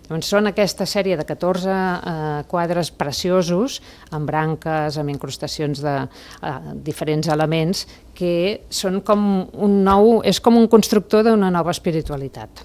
Llavors són aquesta sèrie de 14 quadres preciosos, amb branques, amb incrustacions de diferents elements, que són és com un constructor d'una nova espiritualitat.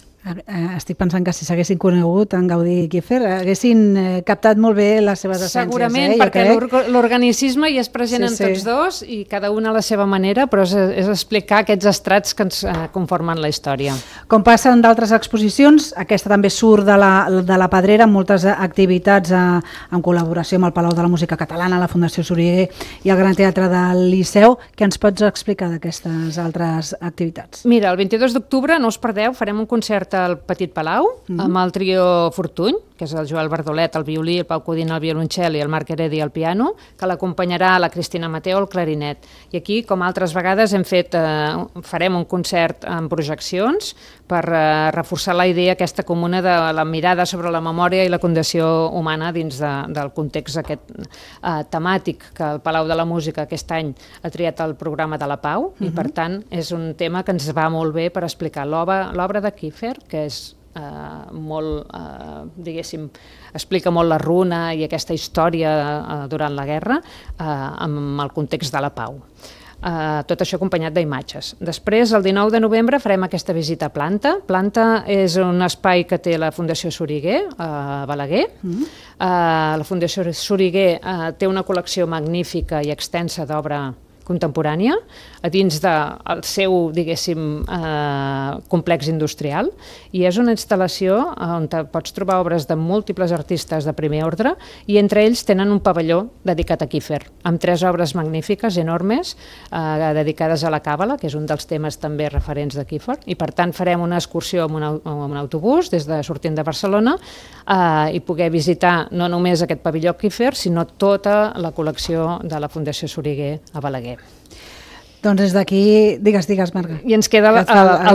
Estic pensant que si s'haguessin conegut en Gaudí i Kiefer haguessin captat molt bé les seves essències. Segurament, perquè l'organicisme hi és present en tots dos i cada una a la seva manera, però és explicar aquests estrats que ens conformen la història. Com passa en d'altres exposicions, aquesta també surt de la Pedrera amb moltes activitats en col·laboració amb el Palau de la Música Catalana, la Fundació Soriguer i el Gran Teatre del Liceu. Què ens pots explicar d'aquestes altres activitats? Mira, el 22 d'octubre, no us perdeu, farem un concert al Petit Palau, amb el trio Fortuny, que és el Joel Bardolet, el violí, el Pau Codina, el violoncel i el Marc Heredi al piano, que l'acompanyarà la Cristina Mateo al clarinet. I aquí, com altres vegades, farem un concert amb projeccions per reforçar la idea aquesta comuna de la mirada sobre la memòria i la condició humana dins del context aquest temàtic que el Palau de la Música aquest any ha triat el programa de la Pau i, per tant, és un tema que ens va molt bé per explicar l'obra de Kiefer, que és molt, diguéssim, explica molt la runa i aquesta història durant la guerra amb el context de la pau. Tot això acompanyat d'imatges. Després, el 19 de novembre, farem aquesta visita a Planta. Planta és un espai que té la Fundació Soriguer, a Balaguer. La Fundació Soriguer té una col·lecció magnífica i extensa d'obra contemporània a dins del seu, diguéssim, complex industrial, i és una instal·lació on pots trobar obres de múltiples artistes de primer ordre i entre ells tenen un pavelló dedicat a Kiefer, amb 3 obres magnífiques, enormes, dedicades a la càbala, que és un dels temes també referents de Kiefer, i per tant farem una excursió amb un autobús sortint de Barcelona i poder visitar no només aquest pavelló Kiefer, sinó tota la col·lecció de la Fundació Soriguer a Balaguer. Doncs des d'aquí, digues, Marga. I ens queda el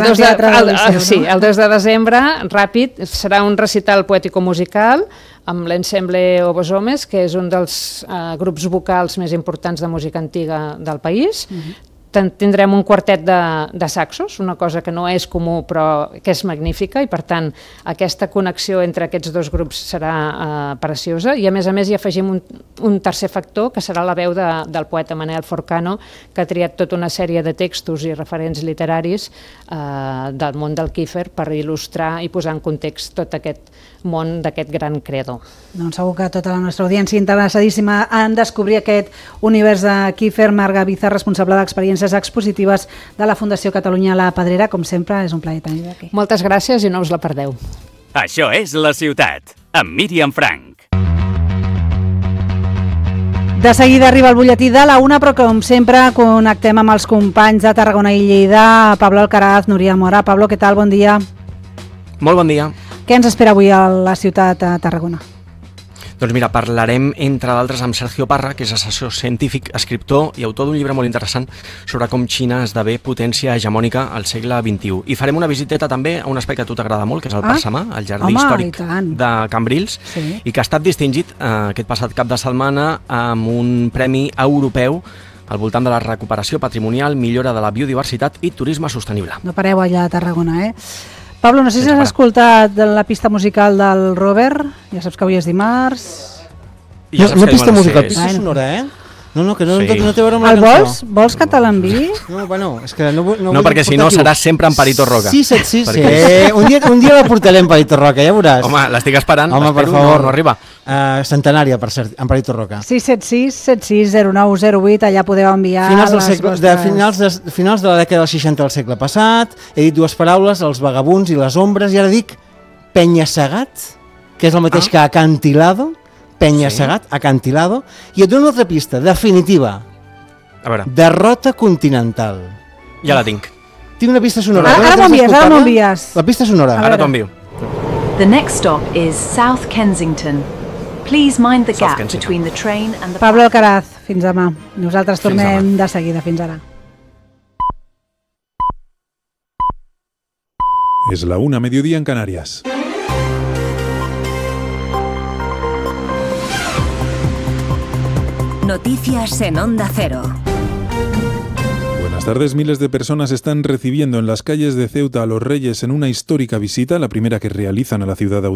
2 de desembre, ràpid, serà un recital poètico-musical amb l'Ensemble Obos Homes, que és un dels grups vocals més importants de música antiga del país. Tindrem un quartet de saxos, una cosa que no és comú però que és magnífica, i per tant aquesta connexió entre aquests dos grups serà preciosa, i a més hi afegim un tercer factor que serà la veu del poeta Manel Forcano, que ha triat tota una sèrie de textos i referents literaris del món del Kiefer per il·lustrar i posar en context tot aquest món d'aquest gran creador. Doncs segur que tota la nostra audiència interessadíssima en descobrir aquest univers de Kiefer. Marga Bizar, responsable d'experiències expositives de la Fundació Catalunya La Pedrera, com sempre és un plaer tenir-la aquí. Moltes gràcies i no us la perdeu. Això és La Ciutat, amb Míriam Frank. De seguida arriba el butlletí de la 1, però com sempre connectem amb els companys de Tarragona i Lleida, Pablo Alcaraz, Núria Mora. Pablo, què tal? Bon dia. Molt bon dia. Què ens espera avui a la ciutat de Tarragona? Doncs mira, parlarem entre d'altres amb Sergio Parra, que és assessor científic, escriptor i autor d'un llibre molt interessant sobre com Xina esdevé potència hegemònica al segle XXI. I farem una visiteta també a un espai que a tu t'agrada molt, que és el Parc Samà, el jardí històric de Cambrils, i que ha estat distingit aquest passat cap de setmana amb un premi europeu al voltant de la recuperació patrimonial, millora de la biodiversitat i turisme sostenible. No pareu allà a Tarragona, Pablo, no sé si has escoltat la pista musical del Robert, ja saps que avui és dimarts. Una pista musical, pista sonora, No, que no té a veure amb la cançó. Vols que te l'enviï? No, bueno, és que no perquè si no seràs sempre en Perito Roca. 676, un dia la portaré en Perito Roca, ja veuràs. Home, l'estic esperant, per favor. No arriba. Centenària, per cert, en Perito Roca. 676-760908, allà podeu enviar finals de la dècada del 60 del segle passat, he dit 2 paraules, els vagabuns i les ombres, i ara dic penya-segat, que és el mateix que acantilado, penya-segat, acantilado, i et dono una altra pista, definitiva. A veure. Derrota continental. Ja la tinc. Tinc una pista sonora. Ara m'envies. La pista sonora. Ara t'ho envio. The next stop is South Kensington. Please mind the gap between the train and the... Pablo Alcaraz, fins demà. Nosaltres tornem de seguida. Fins ara. Es la 1, mediodía en Canarias. Noticias en Onda Cero. Buenas tardes. Miles de personas están recibiendo en las calles de Ceuta a los reyes en una histórica visita, la primera que realizan a la ciudad